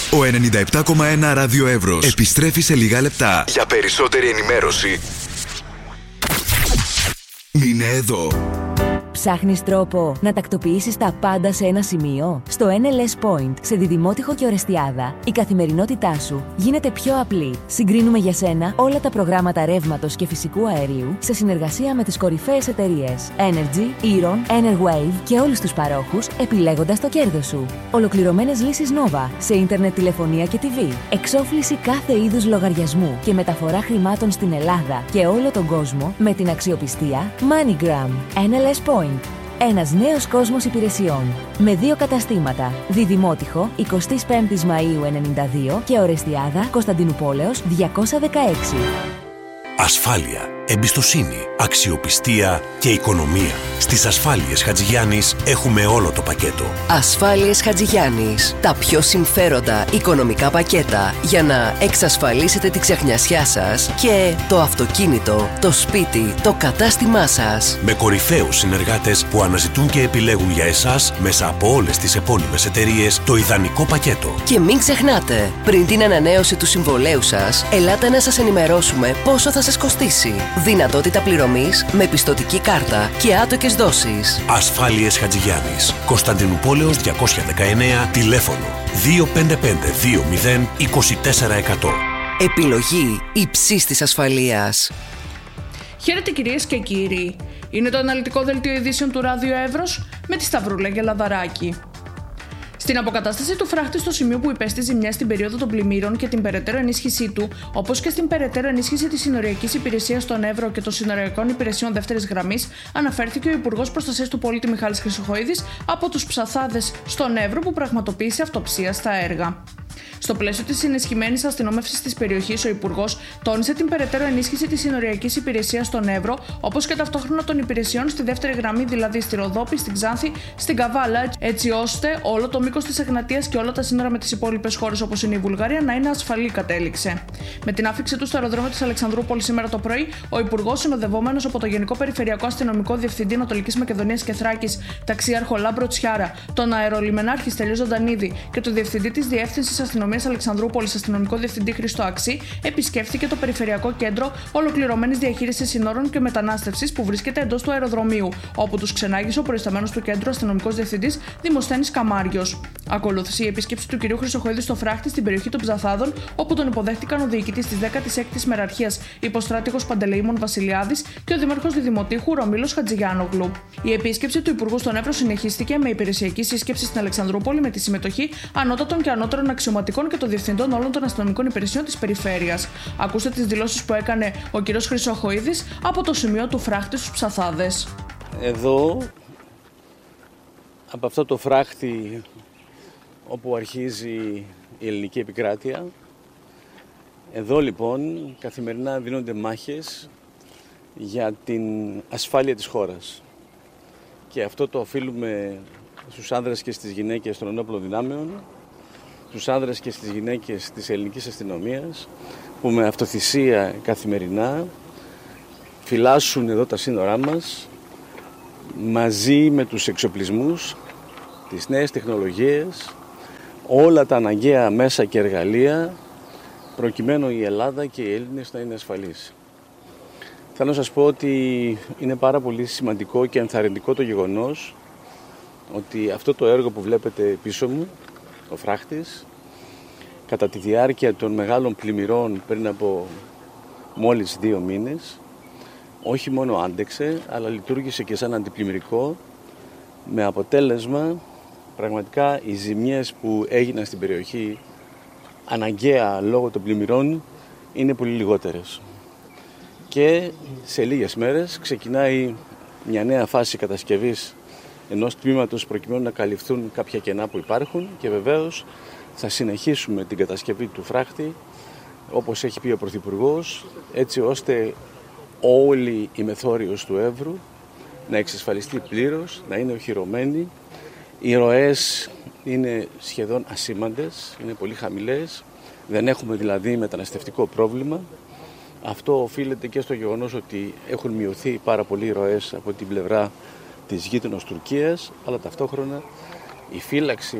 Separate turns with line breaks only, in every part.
Ο 97,1 Ράδιο Εύρος επιστρέφει σε λίγα λεπτά. Για περισσότερη ενημέρωση, μείνε εδώ.
Ψάχνεις τρόπο να τακτοποιήσεις τα πάντα σε ένα σημείο? Στο NLS Point, σε Διδημότυχο και Ορεστιάδα, η καθημερινότητά σου γίνεται πιο απλή. Συγκρίνουμε για σένα όλα τα προγράμματα ρεύματος και φυσικού αερίου σε συνεργασία με τις κορυφαίες εταιρείες Energy, Eron, Enerwave και όλους τους παρόχους, επιλέγοντας το κέρδος σου. Ολοκληρωμένες λύσεις Nova σε ίντερνετ, τηλεφωνία και TV. Εξόφληση κάθε είδους λογαριασμού και μεταφορά χρημάτων στην Ελλάδα και όλο τον κόσμο με την αξιοπιστία MoneyGram. NLS Point. Ένας νέος κόσμος υπηρεσιών. Με 2 καταστήματα. Διδημότυχο, 25 Μαΐου 92 και Ορεστιάδα, Κωνσταντινουπόλεως 216.
Ασφάλεια, εμπιστοσύνη, αξιοπιστία και οικονομία. Στις Ασφάλειες Χατζηγιάννης έχουμε όλο το πακέτο.
Ασφάλειες Χατζηγιάννης. Τα πιο συμφέροντα οικονομικά πακέτα για να εξασφαλίσετε τη ξεχνιασιά σας και το αυτοκίνητο, το σπίτι, το κατάστημά σας.
Με κορυφαίους συνεργάτες που αναζητούν και επιλέγουν για εσάς μέσα από όλες τις επώνυμες εταιρείες το ιδανικό πακέτο.
Και μην ξεχνάτε, πριν την ανανέωση του συμβολέου σας, ελάτε να σας ενημερώσουμε πόσο θα σας κοστίσει. Δυνατότητα πληρωμής με πιστωτική κάρτα και άτοκες δόσεις.
Ασφάλειες Χατζηγιάννης. Κωνσταντινουπόλεως 219, τηλέφωνο 255 20 24 100.
Επιλογή υψής της ασφαλείας.
Χαίρετε κυρίες και κύριοι. Είναι το αναλυτικό δελτίο ειδήσεων του Ράδιο Εύρος με τη Σταυρούλα Γελαδαράκη. Στην αποκατάσταση του φράχτη στο σημείο που υπέστη ζημιά στην περίοδο των πλημμύρων και την περαιτέρω ενίσχυσή του, όπως και στην περαιτέρω ενίσχυση της συνοριακής υπηρεσίας στον Εύρο και των συνοριακών υπηρεσιών δεύτερης γραμμής, αναφέρθηκε ο Υπουργός Προστασίας του Πολίτη Μιχάλης Χρυσοχοΐδης από τους ψαθάδες στον Εύρο που πραγματοποίησε αυτοψία στα έργα. Στο πλαίσιο της ενισχυμένης αστυνόμευσης της περιοχής, ο Υπουργός τόνισε την περαιτέρω ενίσχυση της συνοριακής υπηρεσίας στον Εύρο, όπως και ταυτόχρονα των υπηρεσιών στη δεύτερη γραμμή, δηλαδή στη Ροδόπη, στην Ξάνθη, στην Καβάλα, έτσι ώστε όλο το μήκος της Εγνατίας και όλα τα σύνορα με τις υπόλοιπες χώρες όπως είναι η Βουλγαρία να είναι ασφαλή, κατέληξε. Με την άφηξή του στο αεροδρόμιο της Αλεξανδρούπολης σήμερα το πρωί, ο Υπουργός, συνοδευόμενος από το Γενικό Περιφερειακό Αστυνομικό Διευθυντή Ανατολικής Μακεδονίας και Θράκης, ταξίαρχο Λάμπρο Τσιάρα, τον αερολιμενάρχη Στέλιο Ζωντανίδη και τον Διευθυντή της Διεύθυνσης Αστυνομίας Αλεξανδρούπολης, αστυνομικό διευθυντή Χρήστο Αξή, επισκέφθηκε το Περιφερειακό Κέντρο Ολοκληρωμένης Διαχείρισης Συνόρων και Μετανάστευσης που βρίσκεται εντός του αεροδρομίου, όπου τους ξενάγησε ο προϊσταμένος του κέντρου αστυνομικός διευθυντής Δημοσθένης Καμάριος. Ακολούθησε η επίσκεψη του κ. Χρυσοχοΐδη στο φράχτη στην περιοχή των Ψαθάδων, όπου τον υποδέχτηκαν ο διοικητής της 16ης Μεραρχίας Υποστράτηγος Παντελεήμων Βασιλιάδης και ο δήμαρχος Διδημοτήχου Ρωμήλος Χατζηγιάνογλου. Η επίσκεψη του Υπουργού στον Εύρο συνεχίστηκε με υπηρεσιακή σύσκεψη στην Αλεξανδρούπολη με τη συμμετοχή ανώτατων και ανώτερων αξιωματικών και των διευθυντών όλων των αστυνομικών υπηρεσιών της περιφέρειας. Ακούστε τις δηλώσεις που έκανε ο κ. Χρυσοχοΐδης από το σημείο του φράχτη στους Ψαθάδες.
Εδώ, από αυτό το φράχτη όπου αρχίζει η ελληνική επικράτεια, εδώ λοιπόν καθημερινά δίνονται μάχες για την ασφάλεια της χώρας. Και αυτό το οφείλουμε στους άνδρες και στις γυναίκες των ενόπλων δυνάμεων, στους άνδρες και στις γυναίκες της ελληνικής αστυνομίας, που με αυτοθυσία καθημερινά φυλάσσουν εδώ τα σύνορά μας, μαζί με τους εξοπλισμούς, τις νέες τεχνολογίες, όλα τα αναγκαία μέσα και εργαλεία, προκειμένου η Ελλάδα και οι Έλληνες να είναι ασφαλείς. Θέλω να σας πω ότι είναι πάρα πολύ σημαντικό και ενθαρρυντικό το γεγονός ότι αυτό το έργο που βλέπετε πίσω μου, ο φράχτης, κατά τη διάρκεια των μεγάλων πλημμυρών πριν από μόλις 2 μήνες, όχι μόνο άντεξε, αλλά λειτουργήσε και σαν αντιπλημμυρικό, με αποτέλεσμα πραγματικά οι ζημιές που έγιναν στην περιοχή αναγκαία λόγω των πλημμυρών είναι πολύ λιγότερες. Και σε λίγες μέρες ξεκινάει μια νέα φάση κατασκευής ενός τμήματος προκειμένου να καλυφθούν κάποια κενά που υπάρχουν και βεβαίως θα συνεχίσουμε την κατασκευή του φράχτη όπως έχει πει ο Πρωθυπουργός, έτσι ώστε όλη η μεθόριος του Εύρου να εξασφαλιστεί πλήρως, να είναι οχυρωμένη. Οι ροές είναι σχεδόν ασήμαντες, είναι πολύ χαμηλές, δεν έχουμε δηλαδή μεταναστευτικό πρόβλημα. Αυτό οφείλεται και στο γεγονός ότι έχουν μειωθεί πάρα πολύ οι ροές από την πλευρά της γείτονος Τουρκίας, αλλά ταυτόχρονα η φύλαξη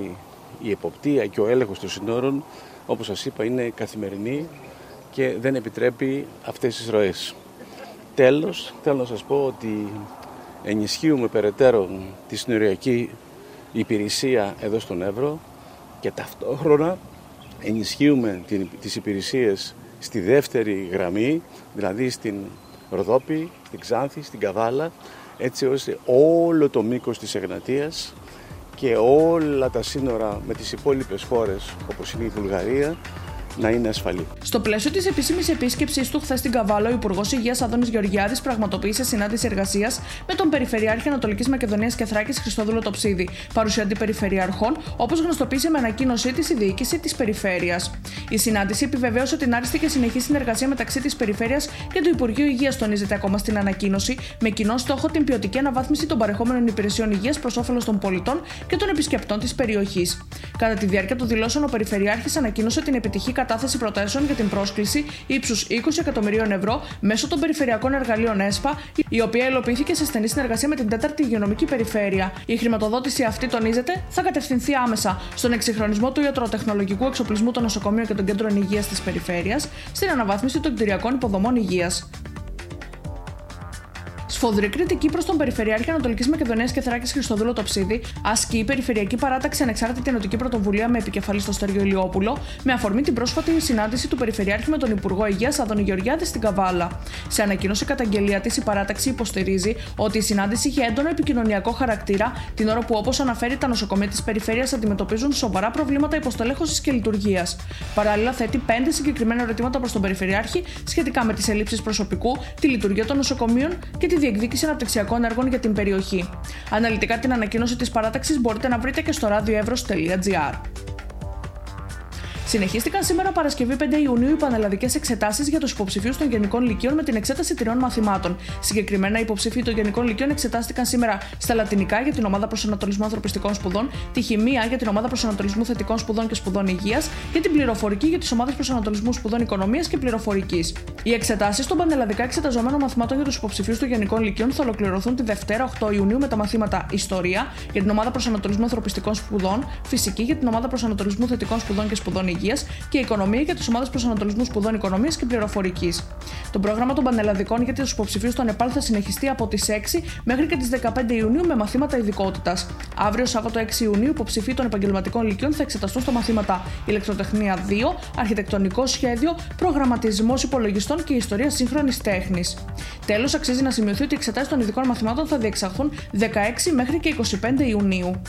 η εποπτεία και ο έλεγχος των συνόρων, όπως σας είπα, είναι καθημερινή και δεν επιτρέπει αυτές τις ροές. Τέλος, θέλω να σας πω ότι ενισχύουμε περαιτέρω τη συνοριακή υπηρεσία εδώ στον Εύρο και ταυτόχρονα ενισχύουμε τις υπηρεσίες στη δεύτερη γραμμή, δηλαδή στην Ροδόπη, στην Ξάνθη, στην Καβάλα, έτσι ώστε όλο το μήκος της Εγνατίας και όλα τα σύνορα με τις υπόλοιπες χώρες, όπως είναι η Βουλγαρία, να είναι ασφαλή.
Στο πλαίσιο της επίσημης επίσκεψης του χθες στην Καβάλα, ο Υπουργός Υγείας Άδωνης Γεωργιάδης πραγματοποίησε συνάντηση εργασίας με τον Περιφερειάρχη Ανατολικής Μακεδονίας και Θράκης Χριστόδουλο Τοψίδη, παρουσία αντιπεριφερειαρχών, όπως γνωστοποίησε με ανακοίνωσή της η διοίκηση της περιφέρειας. Η συνάντηση επιβεβαίωσε την άριστη και συνεχή συνεργασία μεταξύ της Περιφέρειας και του Υπουργείου Υγείας, τονίζεται ακόμα στην ανακοίνωση, με κοινό στόχο την ποιοτική αναβάθμιση των παρεχόμενων υπηρεσιών υγείας προς όφελος των πολιτών και των επισκεπτών της περιοχής. Κατά τη διάρκεια των δηλώσεων, ο Περιφερειάρχης ανακοίνωσε την επιτυχή κατάθεση προτάσεων για την πρόσκληση ύψους 20 εκατομμυρίων ευρώ μέσω των περιφερειακών εργαλείων ΕΣΠΑ, η οποία υλοποιήθηκε σε στενή συνεργασία με την 4η Υγειονομική Περιφέρεια. Η χρηματοδότηση αυτή, τονίζεται, θα κατευθυνθεί άμεσα στον εξυγχρονισμό του ιατροτεχνολογικού εξοπλισμού των νοσοκομείων και των κέντρων υγείας της περιφέρειας, στην αναβάθμιση των κτηριακών υποδομών υγείας. Σφοδρή κριτική προς τον Περιφερειάρχη Ανατολικής Μακεδονίας και Θράκης Χριστόδουλο Τοψίδη ασκεί η Περιφερειακή Παράταξη Ανεξάρτητη Ενωτική Πρωτοβουλία με επικεφαλή στο Στέργιο Ηλιόπουλο, με αφορμή την πρόσφατη συνάντηση του Περιφερειάρχη με τον Υπουργό Υγείας Άδωνη Γεωργιάδη στην Καβάλα. Σε ανακοίνωση καταγγελία της, η παράταξη υποστηρίζει ότι η συνάντηση είχε έντονο επικοινωνιακό χαρακτήρα, την ώρα που, όπως αναφέρει, τα νοσοκομεία της περιφέρειας αντιμετωπίζουν σοβαρά προβλήματα υποστελέχωσης και λειτουργίας. Παράλληλα, θέτει 5 συγκεκριμένα ερωτήματα προς τον Περιφερειάρχη σχετικά με τις ελλείψεις προσωπικού, τη λειτουργία των νοσοκομείων και τη διεκδίκηση αναπτυξιακών έργων για την περιοχή. Αναλυτικά την ανακοίνωση της παράταξης μπορείτε να βρείτε και στο radioevros.gr. Συνεχίστηκαν σήμερα Παρασκευή 5 Ιουνίου οι πανελλαδικές εξετάσεις για τους υποψηφίους των Γενικών Λυκείων με την εξέταση 3 μαθημάτων. Συγκεκριμένα, οι υποψήφοι των Γενικών Λυκείων εξετάστηκαν σήμερα στα Λατινικά για την ομάδα Προσανατολισμού Ανθρωπιστικών Σπουδών, τη Χημεία για την ομάδα Προσανατολισμού Θετικών Σπουδών και Σπουδών Υγείας και την Πληροφορική για τις ομάδες Προσανατολισμού Σπουδών Οικονομίας και Πληροφορικής. Οι εξετάσεις των πανελλαδικά εξεταζομένων μαθημάτων για τους υποψηφίους των Γενικών Λυκείων θα ολοκληρωθούν τη Δευτέρα 8 Ιουνίου με τα μαθήματα Ιστορία για την ομάδα Προσανατολισμού Ανθρωπιστικών Σπουδών, Φυσική για την ομάδα Προσανατολισμού Θετικών Σπουδών και Σπουδών Υγείας και Οικονομία για τις ομάδες Προσανατολισμού Σπουδών Οικονομίας και Πληροφορικής. Το πρόγραμμα των πανελλαδικών για τους υποψηφίους των ΕΠΑΛ θα συνεχιστεί από τις 6 μέχρι και τις 15 Ιουνίου με μαθήματα ειδικότητας. Αύριο, Σάββατο 6 Ιουνίου, οι υποψηφίοι των επαγγελματικών λυκείων θα εξεταστούν στα μαθήματα Ηλεκτροτεχνία 2, Αρχιτεκτονικό Σχέδιο, Προγραμματισμός Υπολογιστών και Ιστορία Σύγχρονης Τέχνης. Τέλος, αξίζει να σημειωθεί ότι οι εξετάσεις των ειδικών μαθημάτων θα διεξαχθούν 16 μέχρι και 25 Ιουνίου.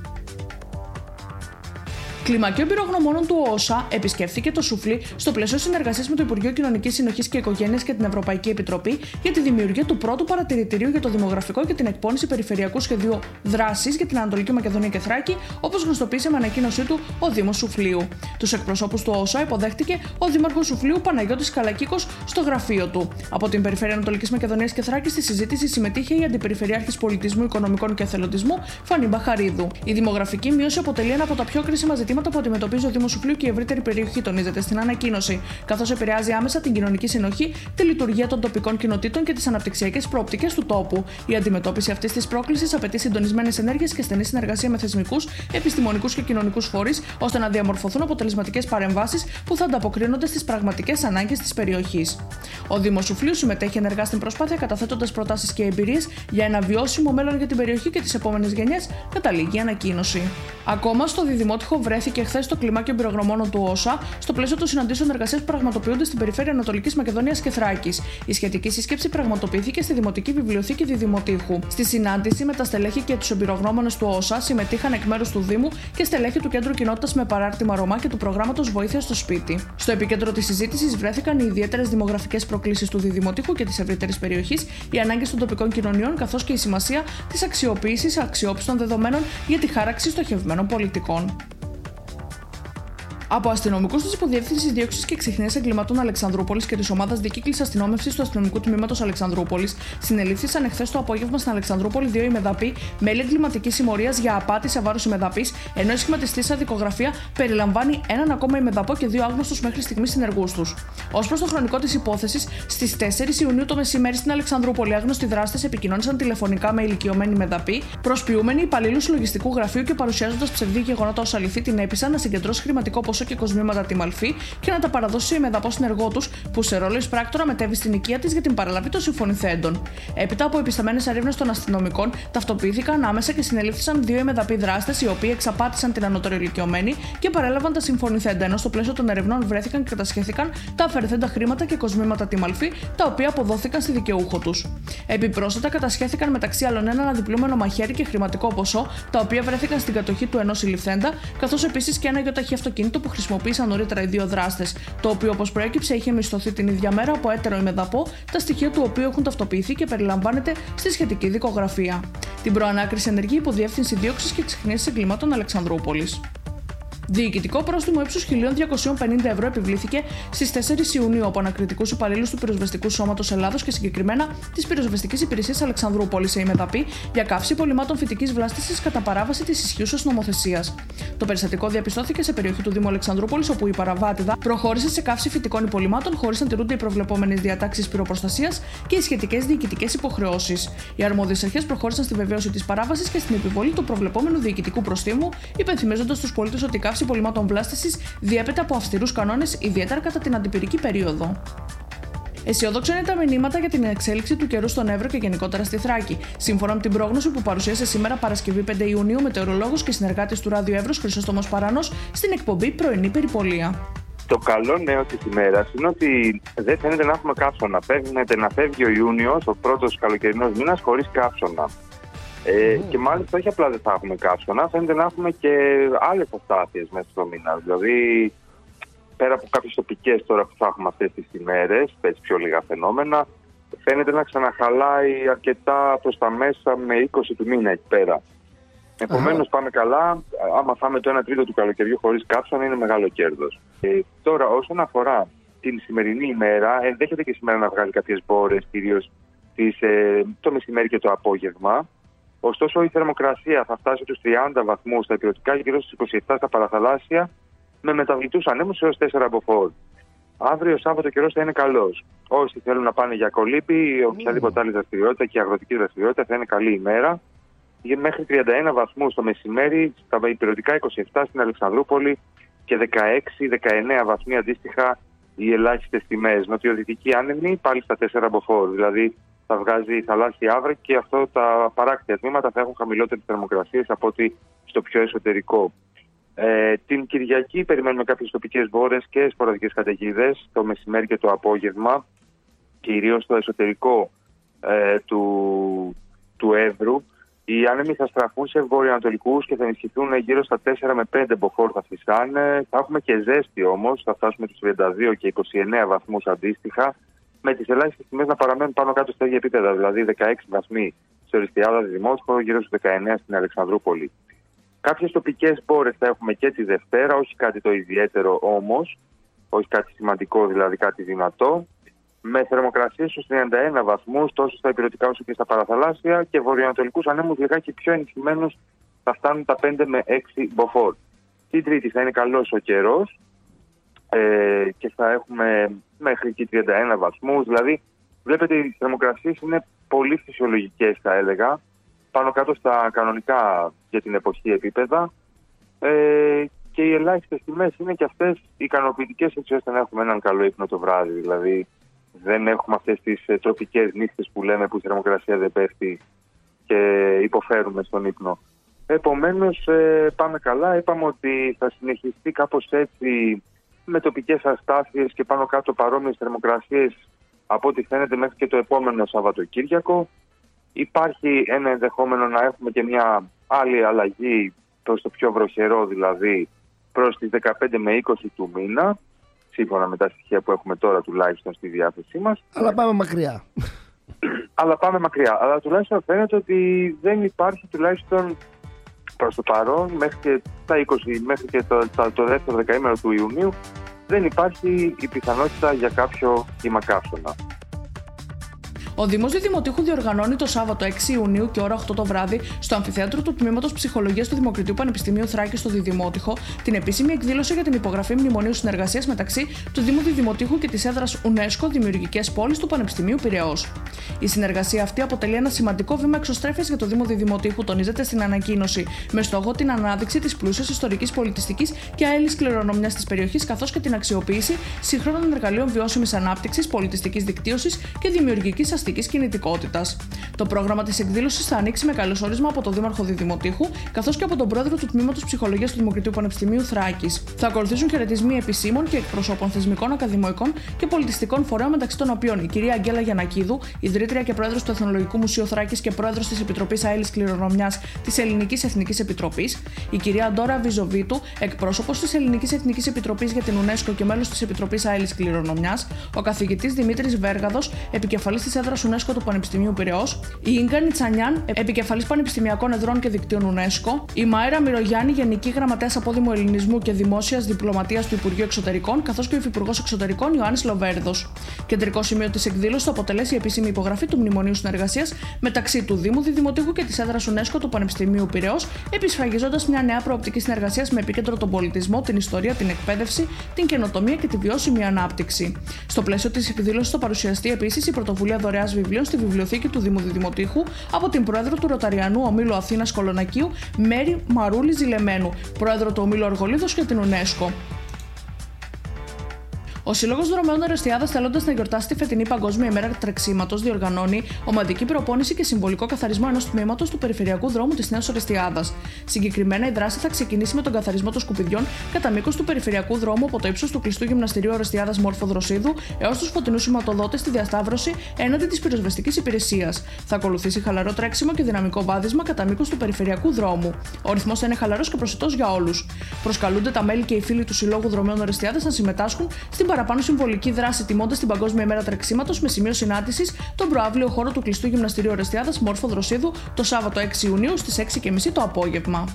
Κλιμακείο Εμπειρογνωμόνων του ΟΟΣΑ επισκέφθηκε το Σουφλί στο πλαίσιο συνεργασίας με το Υπουργείο Κοινωνικής Συνοχής και Οικογένειας και την Ευρωπαϊκή Επιτροπή για τη δημιουργία του πρώτου παρατηρητηρίου για το δημογραφικό και την εκπόνηση περιφερειακού σχεδίου δράσης για την Ανατολική Μακεδονία και Θράκη, όπως γνωστοποίησε με ανακοίνωσή του ο Δήμος Σουφλίου. Τους εκπροσώπους του ΟΟΣΑ υποδέχτηκε ο Δήμαρχος Σουφλίου Παναγιώτης Καλακίκος στο γραφείο του. Από την Περιφέρεια Ανατολικής Μακεδονίας και Θράκης στη συζήτηση συμμετείχε η Αντιπεριφερειάρχης Πολιτισμού, Οικονομικών και Εθελοντισμού Φανή Μπαχαρίδου. Η δημογραφική μείωση αποτελεί ένα από τα πιο κρίσιμα ζητήματα που αντιμετωπίζει ο Δήμος Σουφλίου και η ευρύτερη περιοχή, τονίζεται στην ανακοίνωση, καθώς επηρεάζει άμεσα την κοινωνική συνοχή, τη λειτουργία των τοπικών κοινοτήτων και τις αναπτυξιακές προοπτικές του τόπου. Η αντιμετώπιση αυτής της πρόκλησης απαιτεί συντονισμένες ενέργειες και στενή συνεργασία με θεσμικούς, επιστημονικούς και κοινωνικούς φορείς, ώστε να διαμορφωθούν αποτελεσματικές παρεμβάσεις που θα ανταποκρίνονται στις πραγματικές ανάγκες της περιοχής. Ο Δήμος Σουφλίου συμμετέχει ενεργά στην προσπάθεια, καταθέτοντας προτάσεις και εμπειρίες για ένα βιώσιμο μέλλον για την περιοχή και τις επόμενες γενιές, καταλήγει η ανακοίνωση. Ακόμα στο Διδημότυχο βρέθηκε χθες το κλιμάκιο εμπειρογνωμόνων του ΟΟΣΑ στο πλαίσιο των συναντήσεων εργασίας που πραγματοποιούνται στην Περιφέρεια Ανατολικής Μακεδονίας και Θράκης. Η σχετική σύσκεψη πραγματοποιήθηκε στη Δημοτική Βιβλιοθήκη Διδημοτύχου. Στη συνάντηση με τα στελέχη και τους εμπειρογνώμονες του ΟΟΣΑ συμμετείχαν εκ μέρους του Δήμου και στελέχη του Κέντρου Κοινότητας με παράρτημα Ρωμά και του Προγράμματος Βοήθειας στο Σπίτι. Στο επίκεντρο της συζήτησης βρέθηκαν οι ιδιαίτερες δημογραφικές προκλήσεις του Διδημοτύχου και της ευρύτερης περιοχής, οι ανάγκες των τοπικών κοινωνιών καθώς και η σημασία της αξιοποίησης αξιόπιστων δεδομένων για τη χάραξη στοχευμένων πολιτικών. Από αστυνομικούς της Υποδιεύθυνσης Δίωξης και Ξεχνίας Εγκλημάτων Αλεξανδρούπολης και της Ομάδας Δίκυκλης Αστυνόμευσης του Αστυνομικού Τμήματος Αλεξανδρούπολης συνελήφθησαν εχθές το απόγευμα στην Αλεξανδρούπολη 2 ημεδαποί μέλη εγκληματικής συμμορίας για απάτη σε βάρος ημεδαπής, ενώ η σχηματιστήσα δικογραφία περιλαμβάνει έναν ακόμα ημεδαπό και 2 άγνωστους μέχρι στιγμής συνεργούς τους. Ως προς το χρονικό της υπόθεσης, στις 4 Ιουνίου το μεσημέρι στην Αλεξανδρούπολη, άγνωστοι δράστες επικοινώνησαν τηλεφωνικά με ηλικιωμένη ημεδαπή, προσποιούμενοι υπαλλήλους λογιστικού γραφείου και παρουσιάζοντας ψευδή γεγονότα ως αληθή, την έπεισαν να συγκεντρώσει χρηματικό ποσό και κοσμήματα τη μαλφή και να τα παραδώσει σε ημεδαπό συνεργό τους, που σε ρόλο εισπράκτορα μετέβη στην οικία της για την παραλαβή των συμφωνηθέντων. Έπειτα από επισταμένες ερεύνες των αστυνομικών, ταυτοποιήθηκαν άμεσα και συνελήφθησαν 2 ημεδαποί δράστες, οι οποίοι εξαπάτησαν την ανώτερη ηλικιωμένη και παρέλαβαν τα συμφωνηθέντα, ενώ στο πλαίσιο των ερευνών βρέθηκαν και κατασχέθηκαν τα αφαιρεθέντα χρήματα και κοσμήματα τη μαλφή, τα οποία αποδόθηκαν στη δικαιούχο τους. Επιπρόσθετα, κατασχέθηκαν μεταξύ άλλων ένα αναδιπλούμενο μαχαίρι και χρηματικό ποσό, τα οποία βρέθηκαν στην κατοχή του ενός συλληφθέντα, καθώς επίσης και ένα γιοταχή αυτοκίνητο που χρησιμοποίησαν νωρίτερα οι 2 δράστες, το οποίο, όπως προέκυψε, είχε μισθωθεί την ίδια μέρα από έτερο ημεδαπό, τα στοιχεία του οποίου έχουν ταυτοποιηθεί και περιλαμβάνεται στη σχετική δικογραφία. Την προανάκριση ενεργεί η Υποδιεύθυνση Δίωξης και Ξεχνίας Εγκλημάτων Αλεξανδρούπολης. Διοικητικό πρόστιμο ύψους 1.250 ευρώ επιβλήθηκε στις 4 Ιουνίου από ανακριτικούς υπαλλήλους του Πυροσβεστικού Σώματος Ελλάδος και συγκεκριμένα της Πυροσβεστικής Υπηρεσίας Αλεξανδρούπολης σε ημεδαπή για καύση υπολειμμάτων φυτικής βλάστησης κατά παράβαση της ισχύουσας νομοθεσίας. Το περιστατικό διαπιστώθηκε σε περιοχή του Δήμου Αλεξανδρούπολης, όπου η παραβάτηδα προχώρησε σε καύση φυτικών υπολειμμάτων χωρίς να τηρούνται οι προβλεπόμενες διατάξεις πυροπροστασίας και οι σχετικές διοικητικές υποχρεώσεις. Οι αρμόδιες αρχές προχώρησαν στη βεβαίωση της παράβασης και στην επιβολή του προβλεπόμενου διοικητικού προστίμου, υπενθυμίζοντας στους πολίτες ότι η καύση υπολειμμάτων βλάστησης διέπεται από αυστηρούς κανόνες, ιδιαίτερα κατά την αντιπυρική περίοδο. Αισιόδοξα είναι τα μηνύματα για την εξέλιξη του καιρού στον Εύρο και γενικότερα στη Θράκη. Σύμφωνα με την πρόγνωση που παρουσίασε σήμερα Παρασκευή 5 Ιουνίου, μετεωρολόγος και συνεργάτης του Ράδιο Εύρος Χρυσόστομος Παράνος στην εκπομπή Πρωινή Περιπολία.
Το καλό νέο της ημέρας είναι ότι δεν φαίνεται να έχουμε καύσωνα. Φαίνεται να φεύγει ο Ιούνιος, ο πρώτος καλοκαιρινός μήνας, χωρίς καύσωνα. Και μάλιστα όχι απλά δεν θα έχουμε καύσωνα, φαίνεται να έχουμε και άλλες αστάθειες μέσα στο μήνα. Δηλαδή, πέρα από κάποιες τοπικές τώρα που θα έχουμε αυτές τις ημέρες, έτσι πιο λίγα φαινόμενα, φαίνεται να ξαναχαλάει αρκετά προς τα μέσα με 20 του μήνα εκεί πέρα. Επομένως πάμε καλά. Άμα φάμε το 1 τρίτο του καλοκαιριού χωρίς καύσωνα, είναι μεγάλο κέρδος. Τώρα, όσον αφορά την σημερινή ημέρα, ενδέχεται και σήμερα να βγάλει κάποιες μπόρες, κυρίως το μεσημέρι και το απόγευμα. Ωστόσο, η θερμοκρασία θα φτάσει στους 30 βαθμούς στα υπηρετικά, γύρω στους 27 στα παραθαλάσσια, με μεταβλητούς ανέμους έως 4 μποφόρ. Αύριο Σάββατο καιρός θα είναι καλός. Όσοι θέλουν να πάνε για κολύμπη ή οποιαδήποτε άλλη δραστηριότητα και αγροτική δραστηριότητα, θα είναι καλή ημέρα. Μέχρι 31 βαθμούς το μεσημέρι, στα υπηρετικά 27 στην Αλεξανδρούπολη και 16-19 βαθμοί αντίστοιχα οι ελάχιστες τιμές. Νοτιοδυτική άνεμη πάλι στα 4 μποφόρ. Δηλαδή θα βγάζει θαλάσσια άβρα και αυτό τα παράκτια τμήματα θα έχουν χαμηλότερες θερμοκρασίες από ότι στο πιο εσωτερικό. Την Κυριακή περιμένουμε κάποιες τοπικές βόρειες και σποραδικές καταιγίδες το μεσημέρι και το απόγευμα, κυρίως στο εσωτερικό του Εύρου. Οι άνεμοι θα στραφούν σε βορειοανατολικούς και θα ενισχυθούν γύρω στα 4 με 5 μποφόρ θα φυσάνε. Θα έχουμε και ζέστη όμως, θα φτάσουμε τους 32 και 29 βαθμούς αντίστοιχα, με τις ελάχιστες τιμές να παραμένουν πάνω κάτω στα ίδια επίπεδα, δηλαδή 16 βαθμοί στο Οριστιάδα Δημόσχο, γύρω στους 19 στην Αλεξανδρούπολη. Κάποιες τοπικές μπόρες θα έχουμε και τη Δευτέρα, όχι κάτι το ιδιαίτερο όμως, όχι κάτι σημαντικό, δηλαδή κάτι δυνατό, με θερμοκρασίες στους 31 βαθμούς τόσο στα υπηρετικά όσο και στα παραθαλάσσια και βορειοανατολικούς ανέμους λιγάκι πιο ενισχυμένους θα φτάνουν τα 5 με 6 μποφόρ. Την Τρίτη θα είναι καλός ο καιρός και θα έχουμε μέχρι και 31 βαθμούς, δηλαδή βλέπετε οι θερμοκρασίες είναι πολύ φυσιολογικές θα έλεγα, πάνω κάτω στα κανονικά για την εποχή επίπεδα και οι ελάχιστες τιμές είναι και αυτές ικανοποιητικές έτσι ώστε να έχουμε έναν καλό ύπνο το βράδυ, δηλαδή δεν έχουμε αυτές τις τροπικές νύχτες που λέμε που η θερμοκρασία δεν πέφτει και υποφέρουμε στον ύπνο. Επομένως πάμε καλά, είπαμε ότι θα συνεχιστεί κάπως έτσι με τοπικές αστάθειες και πάνω κάτω παρόμοιες θερμοκρασίες από ό,τι φαίνεται μέχρι και το επόμενο Σαββατοκύριακο. Υπάρχει ένα ενδεχόμενο να έχουμε και μια άλλη αλλαγή προς το πιο βροχερό, δηλαδή προς τις 15 με 20 του μήνα, σύμφωνα με τα στοιχεία που έχουμε τώρα τουλάχιστον στη διάθεσή μας.
Αλλά πάμε μακριά.
Αλλά τουλάχιστον φαίνεται ότι δεν υπάρχει τουλάχιστον προς το παρόν, μέχρι και τα 20, μέχρι και το δεύτερο δεκαήμερο του Ιουνίου, δεν υπάρχει η πιθανότητα για κάποιο κύμα καύσωνα.
Ο Δήμος Διδημοτήχου διοργανώνει το Σάββατο 6 Ιουνίου και ώρα 8 το βράδυ στο αμφιθέατρο του Τμήματος Ψυχολογίας του Δημοκρατίου Πανεπιστημίου Θράκης στο Διδημότυχο την επίσημη εκδήλωση για την υπογραφή μνημονίου συνεργασίας μεταξύ του Δήμου Διδημοτήχου και της έδρας UNESCO Δημιουργικές Πόλεις του Πανεπιστημίου Πειραιώς. Η συνεργασία αυτή αποτελεί ένα σημαντικό βήμα εξωστρέφειας για το Δήμο Διδημοτήχου, τονίζεται στην ανακοίνωση, με στόχο την ανάδειξη της πλούσιας ιστορικής, πολιτιστικής και αέλης κληρονομιάς της περιοχής, καθώς και την αξιοποίηση σύγχρονων εργαλείων βιώσιμης ανάπτυξης, πολιτιστικής δικτύωσης και δημιουργικής αστικής κινητικότητας. Το πρόγραμμα της εκδήλωσης θα ανοίξει με καλωσόρισμα από τον Δήμαρχο Διδημοτήχου, καθώς και από τον Πρόεδρο του Τμήματος Ψυχολογίας του Δημοκρατίου Πανεπιστημίου Θράκης. Θα ακολουθήσουν χαιρετισμοί επισήμων και εκπροσώπων θεσμικών, ακαδημαϊκών και πολιτιστικών φορέων, μεταξύ των οποίων η κυρία Αγγέλα Γιαννακίδου, ιδρύτρια και πρόεδρος του Εθνολογικού Μουσείου Θράκης και πρόεδρος της Επιτροπής Αέλης Κληρονομιάς της Ελληνικής Εθνικής Επιτροπής, η κυρία Ντόρα Βιζοβίτου, εκπρόσωπος της Ελληνικής Εθνικής Επιτροπής για την UNESCO και μέλος της Επιτροπής Αέλης Κληρονομιάς, ο καθηγητής Δημήτρης Βέργαδος, επικεφαλής της έδρας UNESCO του Πανεπιστημίου Πειραιώς, η Ίνγκα Νιτσανιάν, επικεφαλής πανεπιστημιακών εδρών και δικτύων UNESCO, η Μάιρα Μυρογιάννη, γενική γραμματέας Απόδημου Ελληνισμού και Δημόσιας Διπλωματίας του Υπουργείου Εξωτερικών, καθώς και ο Υφυπουργός Εξωτερικών Ιωάννης Λοβέρδος. Κεντρικό σημείο της εκδήλωσης θα αποτελέσει η επίσημη υπογραφή του Μνημονίου Συνεργασίας μεταξύ του Δήμου Διδημοτήχου και της έδρας UNESCO του Πανεπιστημίου Πειραιώς, επισφραγίζοντας μια νέα προοπτική συνεργασίας με επίκεντρο τον πολιτισμό, την ιστορία, την εκπαίδευση, την καινοτομία και τη βιώσιμη ανάπτυξη. Στο πλαίσιο της εκδήλωσης θα παρουσιαστεί επίσης η πρωτοβουλία δωρεάς βιβλίων στη βιβλιοθήκη του Δήμου Διδημοτήχου από την πρόεδρο του Ροταριανού Ομίλου Αθήνας Κολονακίου, Μέρη Μαρούλη Ζηλεμένου, πρόεδρο του Ομίλου Αργολίδος και την UNESCO. Ο Σύλλογος Δρομέων Ορεστιάδας, θέλοντας να γιορτάσει τη φετινή Παγκόσμια ημέρα τρεξίματος, διοργανώνει ομαδική προπόνηση και συμβολικό καθαρισμό ενός τμήματος του περιφερειακού δρόμου της Νέας Ορεστιάδας. Συγκεκριμένα, η δράση θα ξεκινήσει με τον καθαρισμό των σκουπιδιών κατά μήκος του περιφερειακού δρόμου από το ύψος του κλειστού γυμναστηρίου Ορεστιάδας Μόρφο Δροσίδου έως τους φωτεινούς σηματοδότες στη διασταύρωση έναντι της πυροσβεστικής υπηρεσίας. Θα ακολουθήσει χαλαρό τρέξιμο και δυναμικό βάδισμα κατά μήκος του περιφερειακού δρόμου. Ο ρυθμός θα είναι χαλαρός και προσιτός για όλους. Προσκαλούνται τα μέλη και οι φίλοι του Συλλόγου Δρομέων Ορεστιάδας να συμμετάσχουν στην παραπάνω συμβολική δράση, τιμώντας την Παγκόσμια ημέρα τρεξίματος με σημείο συνάντησης τον προαύλιο χώρο του κλειστού γυμναστηρίου Ορεστιάδας Μόρφο Δροσίδου το Σάββατο 6 Ιουνίου στις 6:30 το απόγευμα.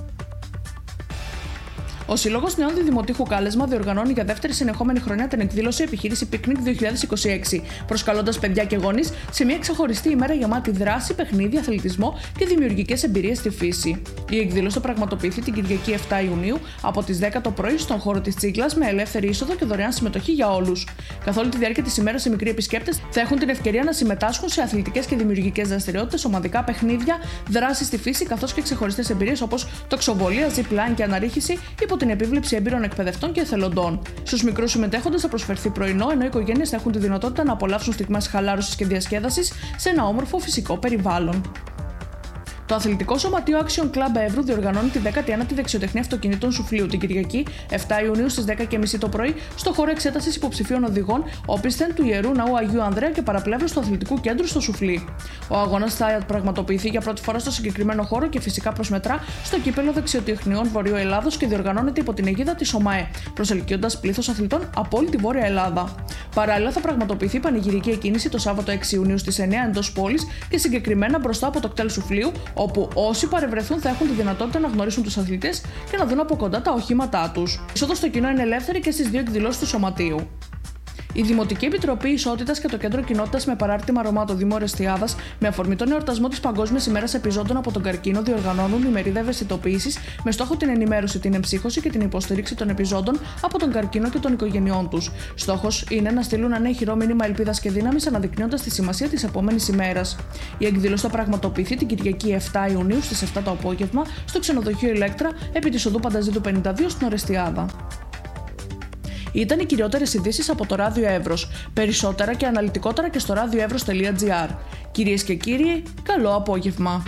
Ο Σύλλογος Νέων Διδημοτήχου Κάλεσμα διοργανώνει για δεύτερη συνεχόμενη χρονιά την εκδήλωση Επιχείρηση Picnic 2026, προσκαλώντας παιδιά και γονείς σε μια ξεχωριστή ημέρα γεμάτη δράση, παιχνίδι, αθλητισμό και δημιουργικές εμπειρίες στη φύση. Η εκδήλωση θα πραγματοποιηθεί την Κυριακή 7 Ιουνίου από τις 10 το πρωί στον χώρο της Τσίγκλας με ελεύθερη είσοδο και δωρεάν συμμετοχή για όλους. Καθ' όλη τη διάρκεια της ημέρας οι μικροί επισκέπτες θα έχουν την ευκαιρία να συμμετάσχουν σε αθλητικές και δημιουργικές δραστηριότητες, ομαδικά παιχνίδια, δράσεις στη φύση καθώς και ξεχωριστές εμπειρίες όπως τοξοβολία, zip line και αναρρίχηση υπό την επίβλεψη έμπειρων εκπαιδευτών και εθελοντών. Στους μικρούς συμμετέχοντες θα προσφερθεί πρωινό, ενώ οι οικογένειες θα έχουν τη δυνατότητα να απολαύσουν στιγμές χαλάρωσης και διασκέδασης σε ένα όμορφο φυσικό περιβάλλον. Το Αθλητικό Σωματείο Action Club Εύρου διοργανώνει τη 19η Δεξιοτεχνία Αυτοκινήτων Σουφλίου την Κυριακή 7 Ιουνίου στις 10:30 το πρωί στο χώρο εξέτασης υποψηφίων οδηγών όπισθεν του Ιερού Ναού Αγίου Ανδρέα και παραπλεύρου του Αθλητικού Κέντρου στο Σουφλί. Ο αγώνας θα πραγματοποιηθεί για πρώτη φορά στο συγκεκριμένο χώρο και φυσικά προσμετρά στο κύπελο Δεξιοτεχνιών Βορείου Ελλάδος και διοργανώνεται υπό την αιγίδα της ΟΜΑΕ, προσελκύοντας πλήθος αθλητών από όλη τη Βόρεια Ελλάδα. Παράλληλα, θα πραγματοποιηθεί πανηγυρική εκκίνηση το Σάββατο 6 Ιουνίου στις 9 εντός πόλης και συγκεκριμένα μπροστά από το κτέλ Σουφλίου, όπου όσοι παρευρεθούν θα έχουν τη δυνατότητα να γνωρίσουν τους αθλητές και να δουν από κοντά τα οχήματά τους. Η είσοδος στο κοινό είναι ελεύθερη και στις δύο εκδηλώσεις του Σωματείου. Η Δημοτική Επιτροπή Ισότητας και το Κέντρο Κοινότητας με παράρτημα Ρωμά το Δήμο Ορεστιάδας, με αφορμή τον εορτασμό της Παγκόσμιας ημέρας επιζώντων από τον καρκίνο, διοργανώνουν ημερίδα ευαισθητοποίησης με στόχο την ενημέρωση, την εμψύχωση και την υποστήριξη των επιζώντων από τον καρκίνο και των οικογενειών τους. Στόχος είναι να στείλουν ένα ηχηρό μήνυμα ελπίδας και δύναμης, αναδεικνύοντας τη σημασία της επόμενης ημέρας. Η εκδήλωση θα πραγματοποιηθεί την Κυριακή 7 Ιουνίου στις 7 το απόγευμα στο ξενοδοχείο Ηλέκτρα επί της οδού Πανταζήτου 52 στην Ορεστιάδα. Ήταν οι κυριότερες ειδήσεις από το Ράδιο Εύρος. Περισσότερα και αναλυτικότερα και στο radioevros.gr. Κυρίες και κύριοι, καλό απόγευμα.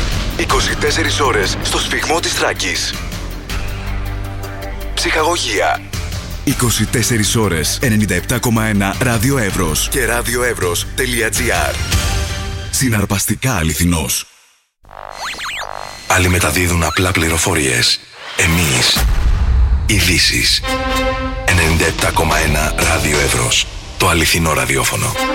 24 ώρες στο σφιγμό της Θράκης. Ψυχαγωγία. 24 ώρες 97,1 Ράδιο Εύρος και radioevros.gr. Συναρπαστικά αληθινός. Άλλοι μεταδίδουν απλά πληροφορίες. Εμείς ειδήσεις. 97,1 Ράδιο Εύρος. Το αληθινό ραδιόφωνο.